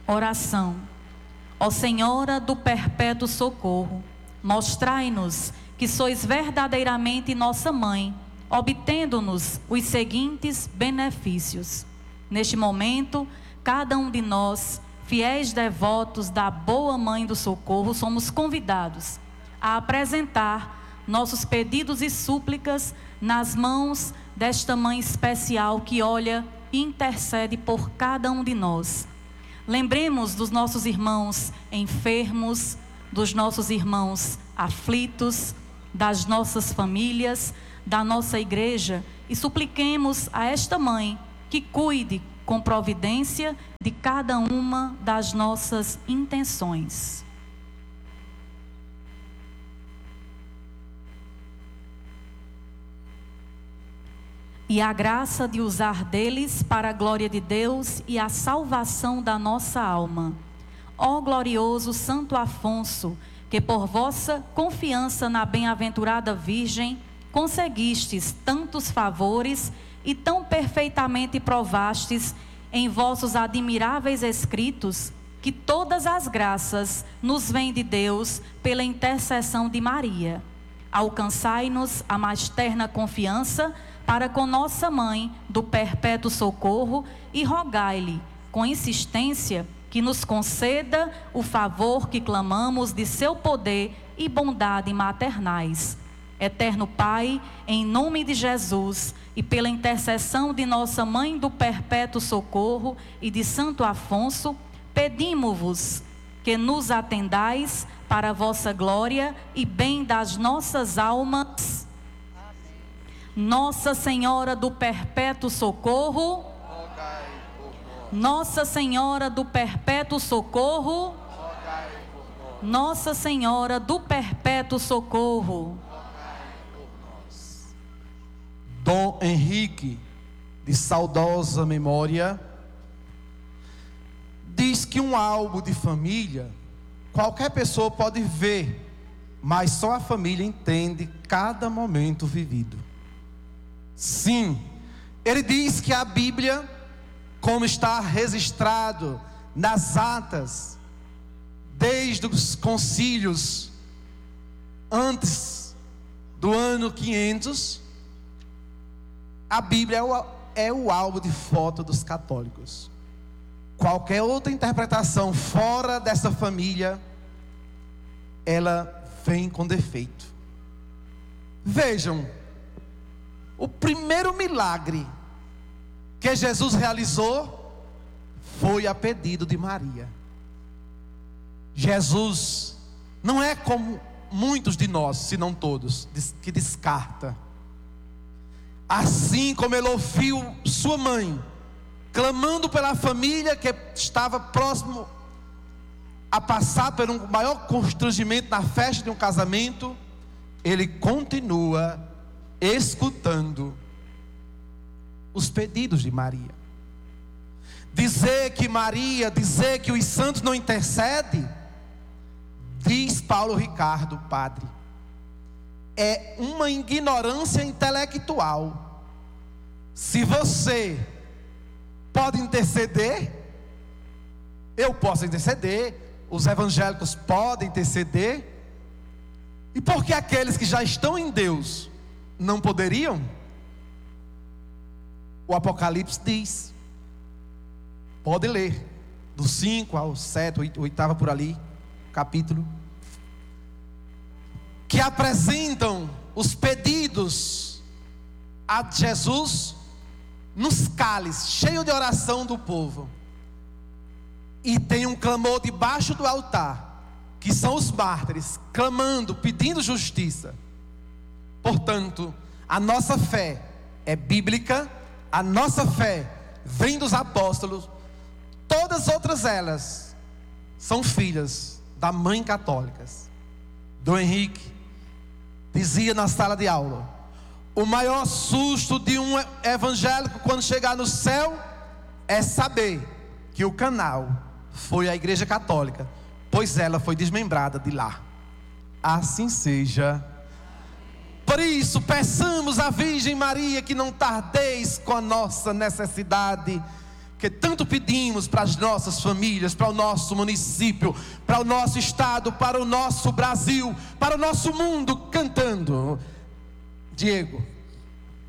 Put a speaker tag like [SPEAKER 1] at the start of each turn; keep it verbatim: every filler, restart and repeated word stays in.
[SPEAKER 1] Oração. Ó Senhora do perpétuo socorro, mostrai-nos que sois verdadeiramente nossa mãe, obtendo-nos os seguintes benefícios. Neste momento, cada um de nós, fiéis devotos da boa mãe do socorro, somos convidados a apresentar nossos pedidos e súplicas nas mãos desta mãe especial que olha e intercede por cada um de nós. Lembremos dos nossos irmãos enfermos, dos nossos irmãos aflitos, das nossas famílias, da nossa igreja, e supliquemos a esta mãe que cuide com providência de cada uma das nossas intenções. E a graça de usar deles para a glória de Deus e a salvação da nossa alma. Ó glorioso Santo Afonso, que por vossa confiança na bem-aventurada Virgem, conseguistes tantos favores e tão perfeitamente provastes em vossos admiráveis escritos, que todas as graças nos vêm de Deus pela intercessão de Maria. Alcançai-nos a mais terna confiança para com nossa mãe do perpétuo socorro e rogai-lhe com insistência que nos conceda o favor que clamamos de seu poder e bondade maternais. Eterno Pai, em nome de Jesus e pela intercessão de nossa mãe do perpétuo socorro e de Santo Afonso, pedimo-vos que nos atendais para a vossa glória e bem das nossas almas. Nossa Senhora do Perpétuo Socorro,
[SPEAKER 2] rogai por nós.
[SPEAKER 1] Nossa Senhora do Perpétuo Socorro,
[SPEAKER 2] Rogai por nós.
[SPEAKER 1] Nossa Senhora do Perpétuo Socorro.
[SPEAKER 2] Rogai por nós.
[SPEAKER 3] Dom Henrique, de saudosa memória, diz que um álbum de família, qualquer pessoa pode ver, mas só a família entende cada momento vivido. Sim, ele diz que a Bíblia, como está registrado nas atas, desde os concílios antes do ano quinhentos, a Bíblia é o, é o álbum de foto dos católicos. Qualquer outra interpretação fora dessa família, ela vem com defeito. Vejam, o primeiro milagre que Jesus realizou foi a pedido de Maria. Jesus não é como muitos de nós, se não todos, que descarta. Assim como ele ouviu sua mãe clamando pela família que estava próximo a passar por um maior constrangimento na festa de um casamento, ele continua escutando os pedidos de Maria. Dizer que Maria, dizer que os santos não intercedem, diz Paulo Ricardo, padre, é uma ignorância intelectual. Se você pode interceder, eu posso interceder, os evangélicos podem interceder, e por que aqueles que já estão em Deus não poderiam? O Apocalipse diz, pode ler, do cinco ao sete, oitavo por ali, capítulo, que apresentam os pedidos a Jesus nos cálices, cheio de oração do povo, e tem um clamor debaixo do altar, que são os mártires, clamando, pedindo justiça. Portanto, a nossa fé é bíblica, a nossa fé vem dos apóstolos, todas outras elas são filhas da mãe católica. Dom Henrique dizia na sala de aula: o maior susto de um evangélico quando chegar no céu é saber que o canal foi a Igreja Católica, pois ela foi desmembrada de lá. Assim seja. Por isso, peçamos à Virgem Maria que não tardeis com a nossa necessidade, que tanto pedimos para as nossas famílias, para o nosso município, para o nosso estado, para o nosso Brasil, para o nosso mundo, cantando. Diego,